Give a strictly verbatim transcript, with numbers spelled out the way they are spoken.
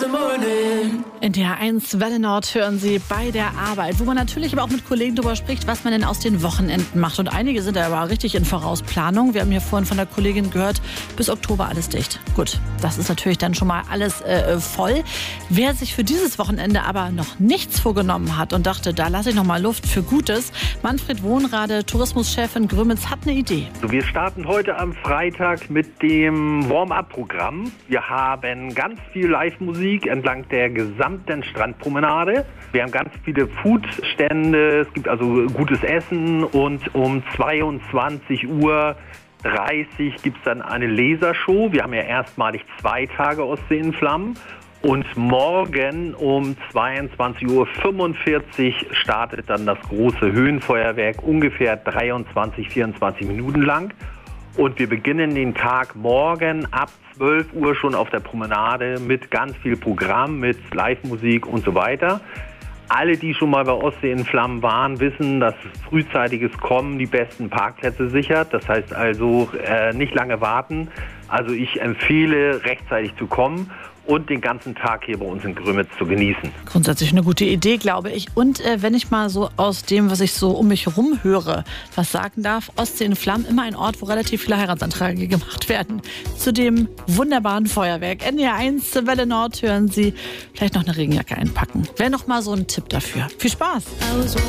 In D R eins Welle Nord hören Sie bei der Arbeit, wo man natürlich aber auch mit Kollegen darüber spricht, was man denn aus den Wochenenden macht. Und einige sind da aber richtig in Vorausplanung. Wir haben hier vorhin von der Kollegin gehört, bis Oktober alles dicht. Gut, das ist natürlich dann schon mal alles äh, voll. Wer sich für dieses Wochenende aber noch nichts vorgenommen hat und dachte, da lasse ich noch mal Luft für Gutes, Manfred Wohnrade, Tourismuschef in Grömitz, hat eine Idee. Wir starten heute am Freitag mit dem Warm-up-Programm. Wir haben ganz viel Live-Musik entlang der gesamten Strandpromenade. Wir haben ganz viele Foodstände, es gibt also gutes Essen und um zweiundzwanzig Uhr dreißig gibt es dann eine Lasershow. Wir haben ja erstmalig zwei Tage Ostsee in Flammen. Und morgen um zweiundzwanzig Uhr fünfundvierzig startet dann das große Höhenfeuerwerk, ungefähr dreiundzwanzig, vierundzwanzig Minuten lang. Und wir beginnen den Tag morgen ab zwölf Uhr schon auf der Promenade mit ganz viel Programm, mit Live-Musik und so weiter. Alle, die schon mal bei Ostsee in Flammen waren, wissen, dass frühzeitiges Kommen die besten Parkplätze sichert. Das heißt also äh, nicht lange warten. Also ich empfehle, rechtzeitig zu kommen und den ganzen Tag hier bei uns in Grömitz zu genießen. Grundsätzlich eine gute Idee, glaube ich. Und äh, wenn ich mal so aus dem, was ich so um mich herum höre, was sagen darf, Ostsee in Flammen, immer ein Ort, wo relativ viele Heiratsanträge gemacht werden. Zu dem wunderbaren Feuerwerk. N D R eins Welle Nord hören Sie. Vielleicht noch eine Regenjacke einpacken. Wäre noch mal so ein Tipp dafür. Viel Spaß!